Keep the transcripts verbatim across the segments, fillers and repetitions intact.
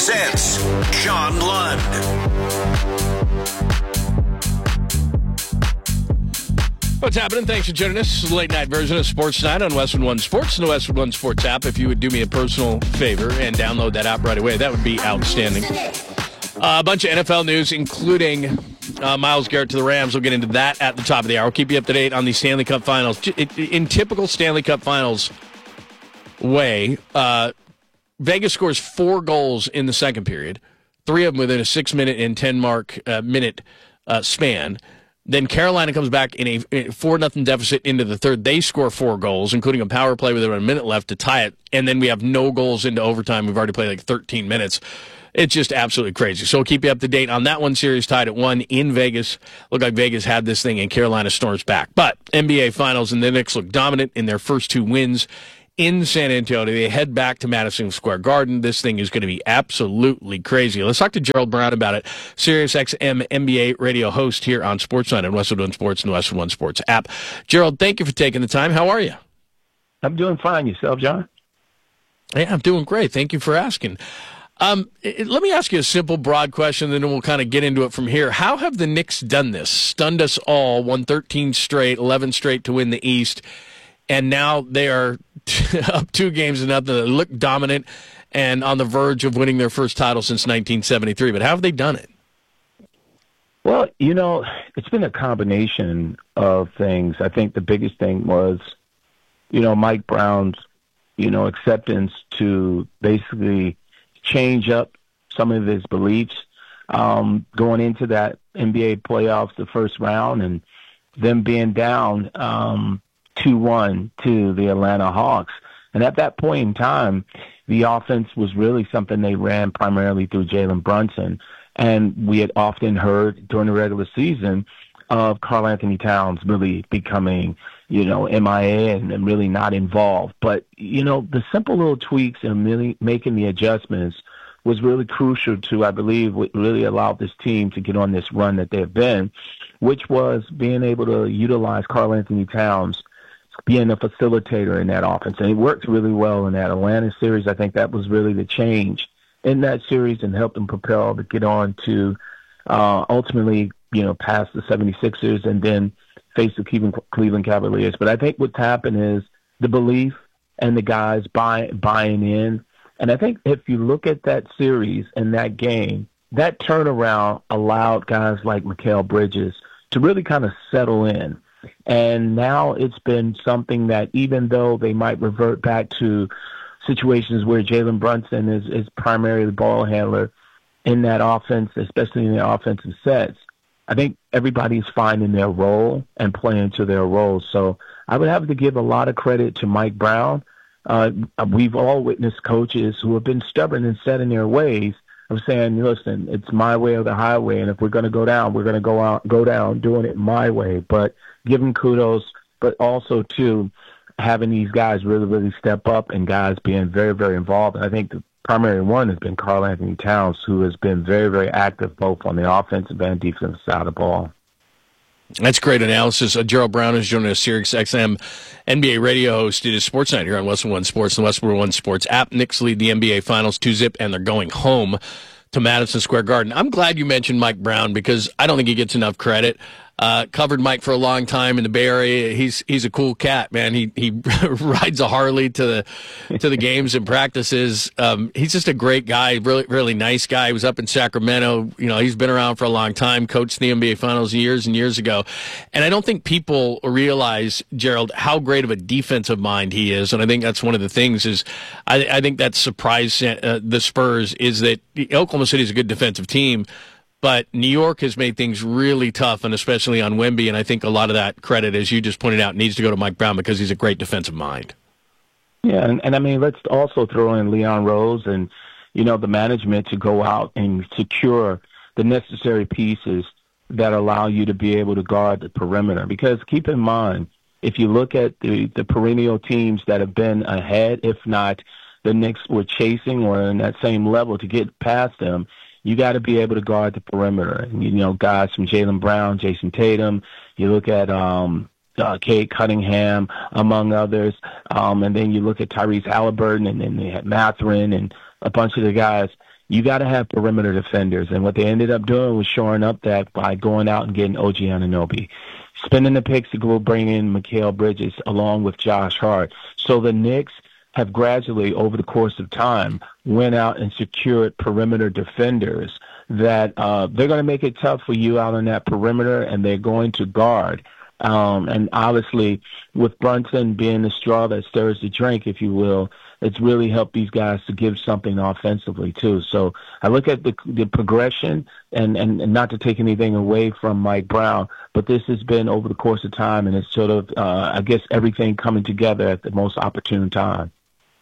presents John Lund. What's happening? Thanks for joining us. Late night version of Sports Night on Westwood One Sports and the Westwood One Sports app. If you would do me a personal favor and download that app right away, that would be outstanding. Uh, a bunch of N F L news, including uh, Myles Garrett to the Rams. We'll get into that at the top of the hour. We'll keep you up to date on the Stanley Cup Finals. In typical Stanley Cup Finals way, uh, Vegas scores four goals in the second period, three of them within a six-minute and ten-mark uh, minute uh, span. Then Carolina comes back in a four nothing deficit into the third. They score four goals, including a power play with about a minute left to tie it. And then we have no goals into overtime. We've already played like thirteen minutes. It's just absolutely crazy. So we'll keep you up to date on that one. Series tied at one in Vegas. Looked like Vegas had this thing, and Carolina storms back. But N B A Finals, and the Knicks look dominant in their first two wins in San Antonio. They head back to Madison Square Garden. This thing is going to be absolutely crazy. Let's talk to Gerald Brown about it. Sirius X M N B A radio host here on SportsNet and Westwood One Sports and the Westwood One Sports app. Gerald, thank you for taking the time. How are you? I'm doing fine. Yourself, John? Yeah, I'm doing great. Thank you for asking. Um, it, let me ask you a simple, broad question, and then we'll kind of get into it from here. How have the Knicks done this? Stunned us all, won thirteen straight, eleven straight to win the East, and now they are up two games to nothing. They look dominant and on the verge of winning their first title since nineteen seventy-three. But how have they done it? Well, you know, it's been a combination of things. I think the biggest thing was, you know, Mike Brown's, you know, acceptance to basically change up some of his beliefs um, going into that N B A playoffs, the first round, and them being down um, two one to the Atlanta Hawks. And at that point in time, the offense was really something they ran primarily through Jalen Brunson. And we had often heard during the regular season of Karl Anthony Towns really becoming, you know, M I A and, and really not involved. But, you know, the simple little tweaks and really making the adjustments was really crucial to, I believe, what really allowed this team to get on this run that they've been, which was being able to utilize Karl Anthony Towns being a facilitator in that offense. And it worked really well in that Atlanta series. I think that was really the change in that series and helped them propel to get on to uh, ultimately, you know, pass the seventy-sixers and then face the Cleveland, Cleveland Cavaliers. But I think what's happened is the belief and the guys buy, buying in. And I think if you look at that series and that game, that turnaround allowed guys like Mikal Bridges to really kind of settle in. And now it's been something that even though they might revert back to situations where Jalen Brunson is, is primarily the ball handler in that offense, especially in the offensive sets, I think everybody's finding their role and playing to their roles. So I would have to give a lot of credit to Mike Brown. Uh, we've all witnessed coaches who have been stubborn and set in their ways of saying, listen, it's my way or the highway, and if we're going to go down, we're going to go out, go down doing it my way. But give them kudos, but also, too, having these guys really, really step up and guys being very, very involved. And I think the primary one has been Karl Anthony Towns, who has been very, very active both on the offensive and defensive side of the ball. That's great analysis. Uh, Gerald Brown is joining us, Sirius X M N B A radio host. It is Sports Night here on Westwood One Sports and the Westwood One Sports app. Knicks lead the N B A Finals two zip, and they're going home to Madison Square Garden. I'm glad you mentioned Mike Brown because I don't think he gets enough credit. Uh, covered Mike for a long time in the Bay Area. He's he's a cool cat, man. He he rides a Harley to the to the games and practices. Um, he's just a great guy, really really nice guy. He was up in Sacramento. You know, he's been around for a long time. Coached the N B A Finals years and years ago. And I don't think people realize, Gerald, how great of a defensive mind he is. And I think that's one of the things is I, I think that surprised uh, the Spurs is that Oklahoma City is a good defensive team. But New York has made things really tough, and especially on Wemby, and I think a lot of that credit, as you just pointed out, needs to go to Mike Brown because he's a great defensive mind. Yeah, and, and I mean, let's also throw in Leon Rose and, you know, the management to go out and secure the necessary pieces that allow you to be able to guard the perimeter. Because keep in mind, if you look at the, the perennial teams that have been ahead, if not the Knicks were chasing or in that same level to get past them, you got to be able to guard the perimeter. And, you know, guys from Jaylen Brown, Jason Tatum, you look at um, uh, Cade Cunningham, among others, um, and then you look at Tyrese Halliburton, and then they had Mathurin and a bunch of the guys. you got to have perimeter defenders. And what they ended up doing was shoring up that by going out and getting O G Anunoby. Spending the picks to go bring in Mikal Bridges along with Josh Hart. So the Knicks have gradually, over the course of time, went out and secured perimeter defenders that uh, they're going to make it tough for you out on that perimeter, and they're going to guard. Um, and obviously, with Brunson being the straw that stirs the drink, if you will, it's really helped these guys to give something offensively, too. So I look at the, the progression, and, and, and not to take anything away from Mike Brown, but this has been over the course of time, and it's sort of, uh, I guess, everything coming together at the most opportune time.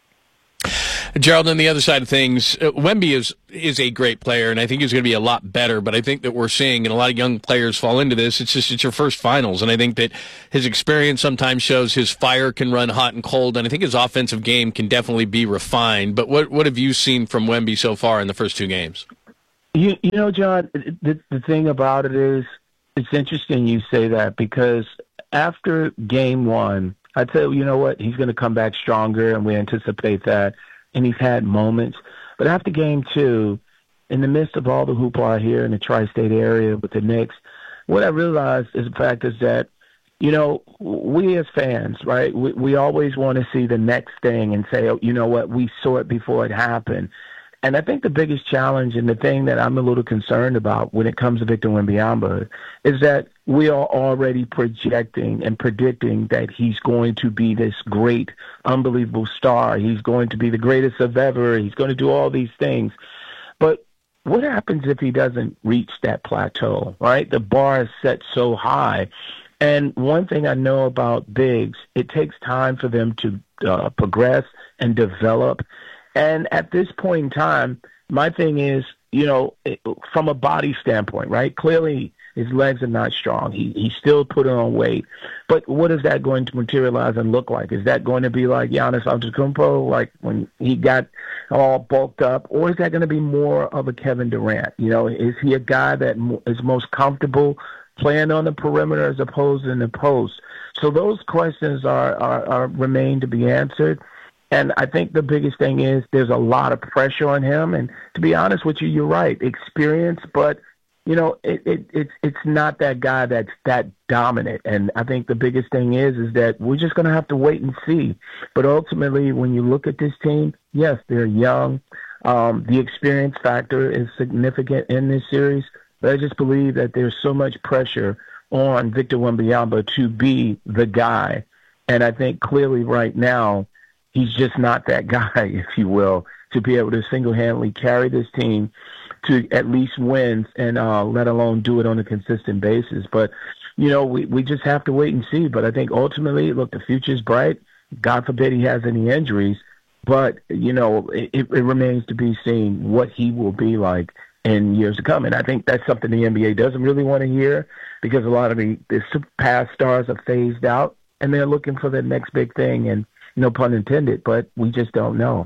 Gerald, on the other side of things, uh, Wemby is is a great player, and I think he's going to be a lot better, but I think that we're seeing, and a lot of young players fall into this, it's just it's your first finals, and I think that his experience sometimes shows his fire can run hot and cold, and I think his offensive game can definitely be refined. But what what have you seen from Wemby so far in the first two games? You, you know, John, the, the thing about it is, it's interesting you say that, because after game one, I'd say, you know what, he's going to come back stronger, and we anticipate that. And he's had moments. But after game two, in the midst of all the hoopla here in the tri-state area with the Knicks, what I realized is the fact is that, you know, we as fans, right, we, we always want to see the next thing and say, oh, you know what, we saw it before it happened. And I think the biggest challenge and the thing that I'm a little concerned about when it comes to Victor Wembanyama is that we are already projecting and predicting that he's going to be this great, unbelievable star. He's going to be the greatest of ever. He's going to do all these things. But what happens if he doesn't reach that plateau, right? The bar is set so high. And one thing I know about bigs, it takes time for them to uh, progress and develop. And at this point in time, my thing is, you know, from a body standpoint, right? Clearly, his legs are not strong. He he still putting on weight. But what is that going to materialize and look like? Is that going to be like Giannis Antetokounmpo, like when he got all bulked up? Or is that going to be more of a Kevin Durant? You know, is he a guy that is most comfortable playing on the perimeter as opposed to in the post? So those questions are, are, are remain to be answered. And I think the biggest thing is there's a lot of pressure on him. And to be honest with you, you're right, experience, but, you know, it, it, it's it's not that guy that's that dominant. And I think the biggest thing is is that we're just going to have to wait and see. But ultimately, when you look at this team, yes, they're young. Um, the experience factor is significant in this series. But I just believe that there's so much pressure on Victor Wembanyama to be the guy. And I think clearly right now, he's just not that guy, if you will, to be able to single-handedly carry this team to at least wins and uh, let alone do it on a consistent basis. But, you know, we, we just have to wait and see. But I think ultimately, look, the future's bright. God forbid he has any injuries. But, you know, it, it remains to be seen what he will be like in years to come. And I think that's something the N B A doesn't really want to hear because a lot of the, the past stars are phased out, and they're looking for the next big thing. And, no pun intended, but we just don't know.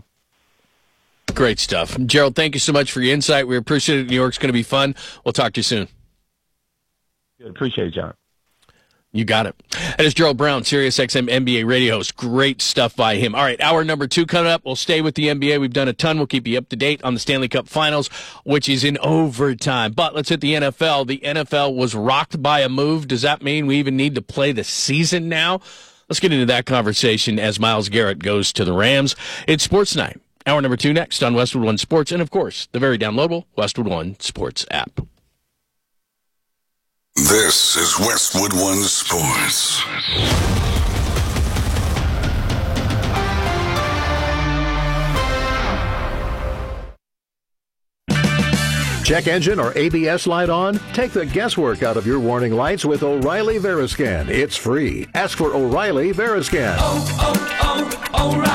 Great stuff. Gerald, thank you so much for your insight. We appreciate it. New York's going to be fun. We'll talk to you soon. Good. Appreciate it, John. You got it. That is Gerald Brown, SiriusXM N B A radio host. Great stuff by him. All right, hour number two coming up. We'll stay with the N B A. We've done a ton. We'll keep you up to date on the Stanley Cup Finals, which is in overtime. But let's hit the N F L. The N F L was rocked by a move. Does that mean we even need to play the season now? Let's get into that conversation as Myles Garrett goes to the Rams. It's Sports Night. Hour number two next on Westwood One Sports, and, of course, the very downloadable Westwood One Sports app. This is Westwood One Sports. Check engine or A B S light on? Take the guesswork out of your warning lights with O'Reilly Veriscan. It's free. Ask for O'Reilly Veriscan. Oh,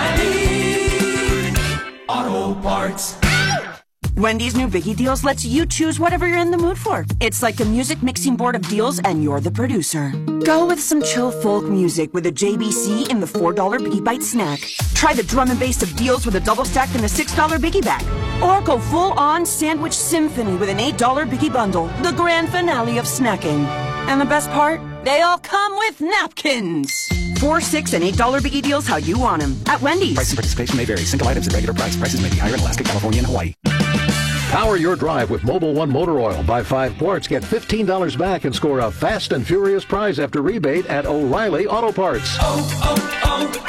oh, oh, O'Reilly Auto Parts. Wendy's new Biggie Deals lets you choose whatever you're in the mood for. It's like a music mixing board of deals, and you're the producer. Go with some chill folk music with a J B C in the four dollar Biggie Bite snack. Try the drum and bass of deals with a double stack in the six dollar Biggie Bag. Or go full-on sandwich symphony with an eight dollar Biggie Bundle, the grand finale of snacking. And the best part? They all come with napkins. Four, six, and eight dollar Biggie Deals how you want them at Wendy's. Price and participation may vary. Single items at regular price. Prices may be higher in Alaska, California, and Hawaii. Power your drive with Mobil one Motor Oil. Buy five quarts, get fifteen dollars back, and score a fast and furious prize after rebate at O'Reilly Auto Parts. Oh,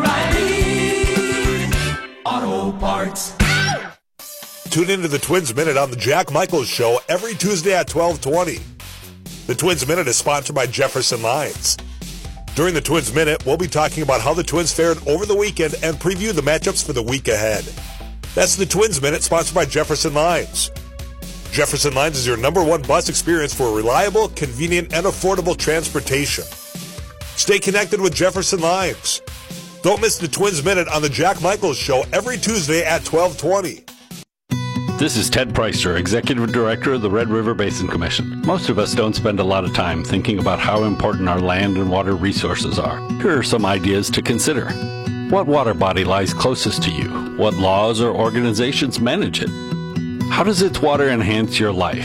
oh, oh, O'Reilly Auto Parts. Tune into the Twins Minute on the Jack Michaels Show every Tuesday at twelve twenty. The Twins Minute is sponsored by Jefferson Lines. During the Twins Minute, we'll be talking about how the Twins fared over the weekend and preview the matchups for the week ahead. That's the Twins Minute, sponsored by Jefferson Lines. Jefferson Lines is your number one bus experience for reliable, convenient, and affordable transportation. Stay connected with Jefferson Lines. Don't miss the Twins Minute on the Jack Michaels Show every Tuesday at twelve twenty. This is Ted Preister, Executive Director of the Red River Basin Commission. Most of us don't spend a lot of time thinking about how important our land and water resources are. Here are some ideas to consider. What water body lies closest to you? What laws or organizations manage it? How does its water enhance your life?